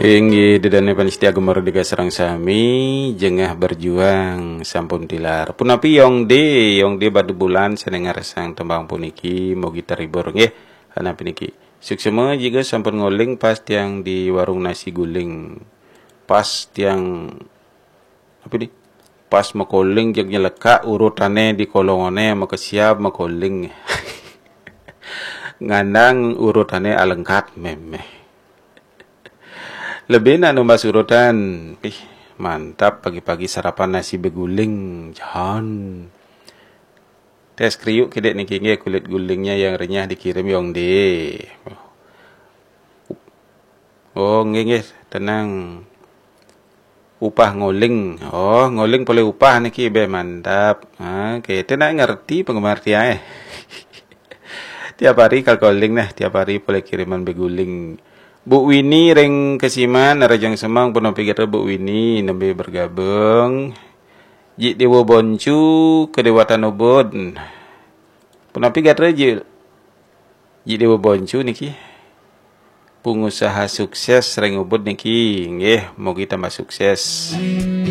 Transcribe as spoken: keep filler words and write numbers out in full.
Inggih dedane panitia gemardika sareng sami jengah berjuang sampun tilar. Punapi yong de yong de badu bulan senengar sang tembang puniki mugi terhibur nggih ana puniki. Suksema juga sampun ngoling pas tiang di warung nasi guling. Pas tiang apa ni? Pas makoling jeung nyeleka urutane di kolongone makasiap makoling. Ngandang urutane alengkat memeh. Lebih nak numbas urutan. Ih, mantap pagi-pagi sarapan nasi beguling. Jangan. Tes kriuk kedek niki nggih kulit gulingnya yang renyah dikirim yong de. Oh, nggih nggih, tenang. Upah ngoling. Oh, ngoling boleh upah niki be mantap. Ah, oke, tenang ngerti penggemar dia eh. Tiap hari kalkoling nah, tiap hari boleh kiriman beguling. Bu Winnie ring kesiman Rajang Semang penuh pikir Bu Winnie nembe bergabung. Ji Dewa Boncu kedewatan ubud. Penuh pikir aja. Ji Dewa Boncu niki. Pengusaha sukses ring ubud niki nggih mugi tambah sukses.